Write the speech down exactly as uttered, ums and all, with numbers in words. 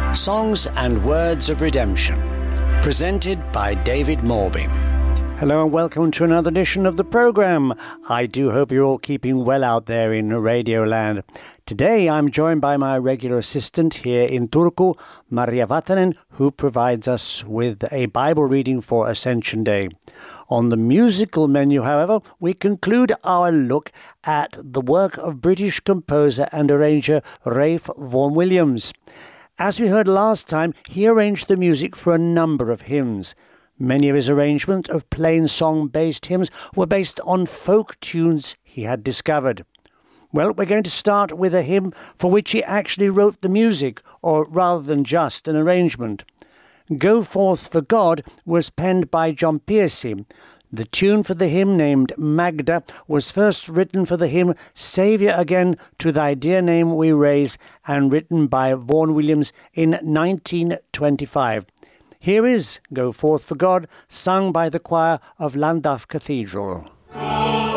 Songs and Words of Redemption, presented by David Morby. Hello and welcome to another edition of the programme. I do hope you're all keeping well out there in Radio Land. Today I'm joined by my regular assistant here in Turku, Maria Vatanen, who provides us with a Bible reading for Ascension Day. On the musical menu, however, we conclude our look at the work of British composer and arranger Ralph Vaughan Williams. As we heard last time, he arranged the music for a number of hymns. Many of his arrangements of plain song-based hymns were based on folk tunes he had discovered. Well, we're going to start with a hymn for which he actually wrote the music, or rather than just an arrangement. Go Forth for God was penned by John Piercy. The tune for the hymn, named Magda, was first written for the hymn Saviour Again, to Thy Dear Name We Raise, and written by Vaughan Williams in nineteen twenty-five. Here is Go Forth for God, sung by the choir of Llandaff Cathedral.